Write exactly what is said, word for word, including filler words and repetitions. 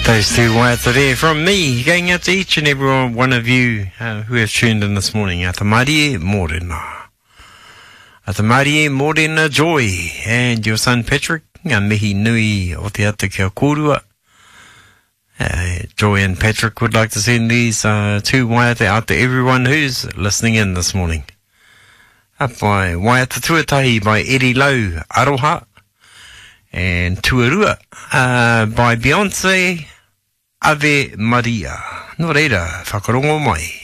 Those two words are there from me, going out to each and every one of you uh, who have tuned in this morning. Ata Marie Morena. Ata Marie Morena Joy and your son Patrick. Ngā mihi nui o te ata kia kōrua. Uh, Joy and Patrick would like to send these uh, two waiata out to everyone who's listening in this morning. Up by Waiata Tuatahi by Eddie Lau, Aroha. And Tuarua uh, by Beyonce, Ave Maria. Nō reira, whakarongo mai.